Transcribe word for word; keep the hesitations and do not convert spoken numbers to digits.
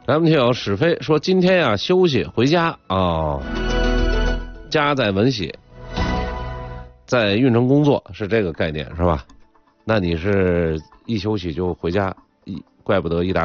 咱们听友史飞说，今天呀、啊、休息回家哦，家在闻喜，在运城工作是这个概念是吧？那你是一休息就回家，一怪不得一大。